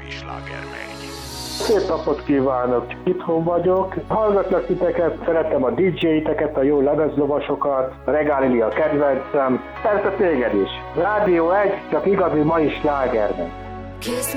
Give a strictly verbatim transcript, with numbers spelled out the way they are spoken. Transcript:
sláger megy. Szép napot kívánok, itthon vagyok. Hallgatlak titeket, szeretem a dé dzsé-teket, a jó lemezlovasokat, a Regália a kedvencem, persze téged is. Rádió egy, csak igazi mai slágernek.